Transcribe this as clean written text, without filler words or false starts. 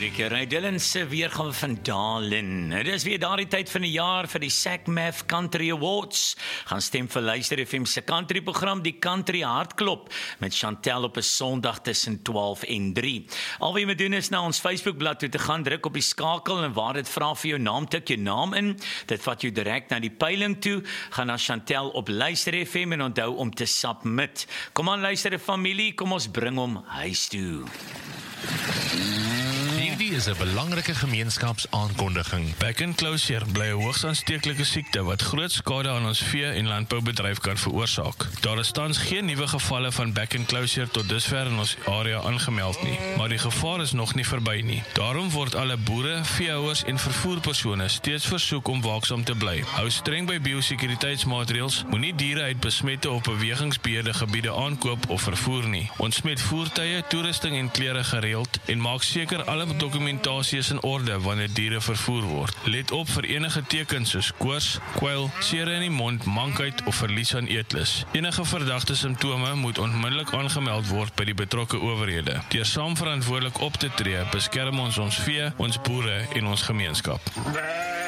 lekker. Dylan se weergawe van Darlin. Dit is weer daardie tyd van die jaar vir die SACMAF Country Awards. Gaan stem vir Luister FM se country program Die Country Hartklop met Chantel op 'n Sondag tussen 12 en 3. Al wat jy moet doen is na ons Facebookblad toe te gaan, druk op die skakel en waar dit vra vir jou naam, tik jou naam in. Dit vat jou direk na die peiling toe. Gaan na Chantel op Luister FM en onthou om te submit. Kom aan luister familie, kom ons bring hom huis toe. Hierdie is 'n belangrike gemeenskapsaankondiging. Back and closure bly 'n hoogs aansteeklike siekte wat groot skade aan ons vee- en landboubedryf kan veroorsaak. Daar is tans geen nuwe gevalle van back and closure tot dusver in ons area aangemeld nie, maar die gevaar is nog nie verby nie. Daarom word alle boere, veehouers en vervoerpersone steeds versoek om waaksaam te bly. Hou streng by biosekuriteitsmaatreëls, moenie diere uit besmette of bewegingsbeheerde gebiede aankoop of vervoer nie. Ontsmet voertuie, toerusting en klere gereeld en maak seker alle dokumentasie is in orde wanneer diere vervoer word. Let op vir enige tekens soos koors, kwyl, sere in die mond, mankheid of verlies aan eetlus. Enige verdagte simptome moet onmiddellik aangemeld word by die betrokke owerhede. Deur saam verantwoordelik op te tree, beskerm ons vee, ons boere en ons gemeenskap.